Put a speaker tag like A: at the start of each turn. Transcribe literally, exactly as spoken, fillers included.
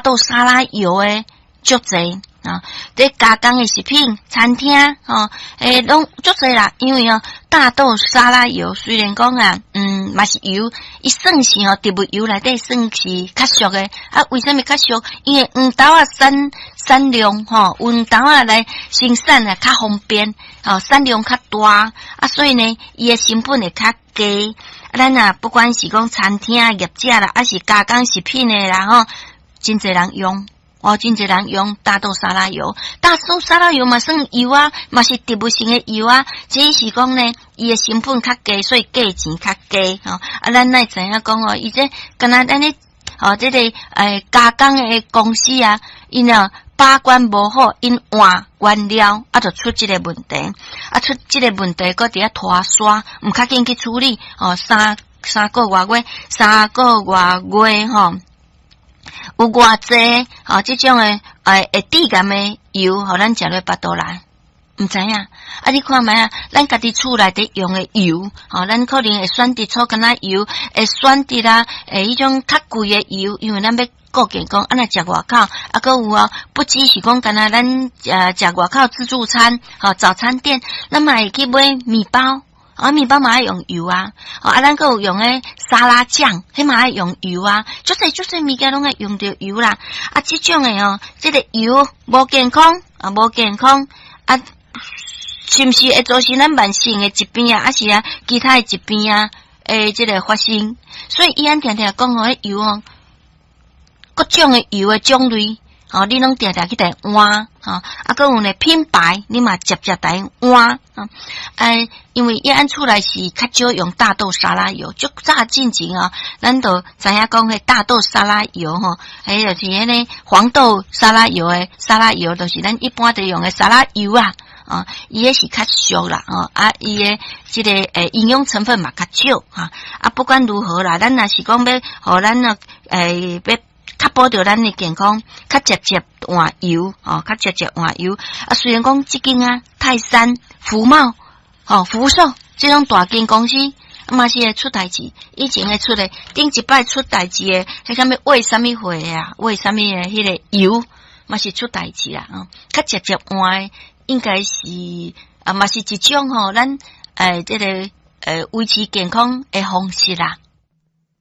A: 豆沙拉油诶，足侪啊！伫加工诶食品、餐厅吼，诶，拢足侪啦。因为哦，大豆沙拉油虽然讲啊，嗯，嘛是油，伊算是吼植物油内底算是较俗诶。啊，为什么较俗？因为黄豆啊产产量吼，黄豆啊来生产啊较方便，吼产量较大啊，所以呢，伊诶成本会较低。啊，咱啊，不管是讲餐厅业者啦，还是加工食品诶啦吼，真侪人用。哦，真侪人用大豆沙拉油，大豆沙拉油嘛算油啊，嘛是植物性诶油啊，只是讲呢，伊诶成本较低，所以价钱较低吼。啊，咱乃知影讲哦，伊这敢若咱咧哦，这个诶加工诶公司啊，因啊把关无好，因换原料啊，就出即个问题，啊出即个问题，搁伫遐拖刷，毋较紧去处理哦，三三个外月，三个外月吼。有偌济吼，即种诶诶会致癌诶油，互咱食落巴肚内，毋知影。啊，你看觅啊，咱家己厝内底用诶油，吼，咱可能会选择粗橄榄油，会选择啦，诶，迄种较贵诶油，因为咱要顾健康，啊，若食外口，啊，搁有哦，不只是讲干那咱呃食外口自助餐，吼，早餐店，咱嘛会去买面包。啊，面包嘛爱用油啊，哦，啊，咱还有用诶沙拉酱，迄嘛爱用油啊，足侪足侪物件拢爱用着油啦。啊，即种诶哦，即个油无健康啊，无健康啊，是毋是会造成咱慢性诶疾病啊，还是啊其他诶疾病啊？诶，即个发生，所以伊安常常讲哦，迄油哦，各种诶油诶种类。哦，你拢定定去来换，吼、哦，啊，搁有呢品牌，你嘛接接来换，啊，哎，因为伊按厝内是较少用大豆沙拉油，足早进前哦，咱都知影讲迄大豆沙拉油吼，还就是迄个黄豆沙拉油诶，沙拉油都是咱一般都用诶沙拉油啊，啊，伊诶是较俗啦，哦，啊，伊诶即个诶营养成分嘛较少，哈，啊，不管如何啦，咱若是讲要互咱呢，诶，要较保着咱的健康，较直接换油哦，较直接换油啊。虽然讲即间啊，泰山、福茂、哦福寿这种大间公司，嘛是会出代志。以前会出的，顶一摆出代志的，迄啥物为什么会啊？为什么的迄个油，嘛是出代志啦。哦，较直接换的，应该是啊，嘛是一种吼、哦，咱诶，这个诶维持健康的方式啦。